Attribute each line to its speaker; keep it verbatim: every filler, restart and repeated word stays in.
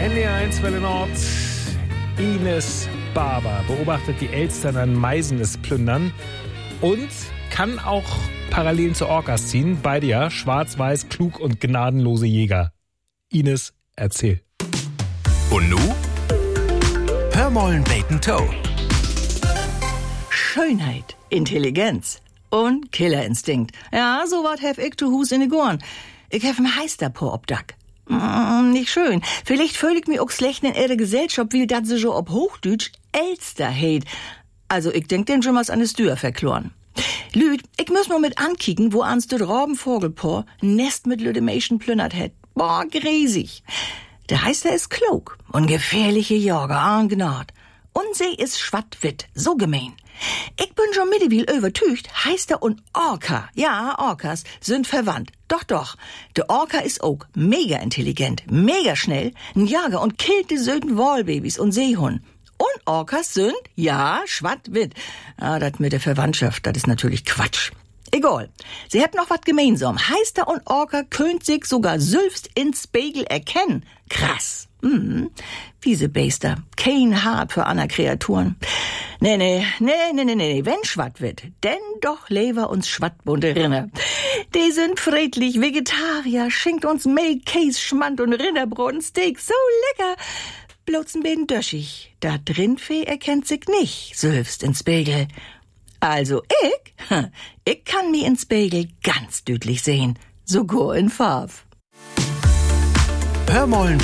Speaker 1: N D R eins Welle Nord. Ines Barber beobachtet die Elstern an Meisenes plündern und kann auch Parallelen zu Orcas ziehen. Beide ja schwarz-weiß, klug und gnadenlose Jäger. Ines, erzähl.
Speaker 2: Und nu? Hör mollen Bacon Toe.
Speaker 3: Schönheit, Intelligenz und Killerinstinkt. Ja, so wat hef ich zu Hus in de Gorn. Ich hef m heister po obdak. Mm, nicht schön. Vielleicht fühl ich mich auch schlecht in ihre Gesellschaft, wie dat sie so ob Hochdeutsch Elster heit. Also ich denk den schon was an de Stür verkloren. Lüd, ich muss mal mit ankicken, wo ans de Robbenvogelpaar Nest mit Lüdemäschen plündert het. Boah, gräsig. Der Heister ist klug und gefährliche Jäger, angnad. Und sie ist schwattwitt, so gemein. Ich bin schon mittlerweile übertücht, Heister und Orca, ja, Orcas, sind verwandt. Doch, doch, der Orca ist auch mega intelligent, mega schnell, ein Jager und killt die söden Wallbabys und Seehund. Und Orcas sind, ja, schwattwitt. Ah, das mit der Verwandtschaft, das ist natürlich Quatsch. Egal, sie hat noch wat gemeinsam. Heister und Orca könnt sich sogar selbst ins Spiegel erkennen. Krass. Mhm. Wiese Beister. Kein Hart für andere Kreaturen. Nee, nee, nee, nee, nee, nee. Wenn schwatt wird, denn doch lever uns schwattbunte Rinne. Die sind friedlich, Vegetarier, schenkt uns Mehl, Käse, Schmand und Rinderbrot, Steak. So lecker. Bloß ein bisschen döschig. Da Rindvieh erkennt sich nicht selbst ins Spiegel. Also ich, ich kann mich ins Spiegel ganz deutlich sehen. Sogar in Farbe.
Speaker 2: Hör mollen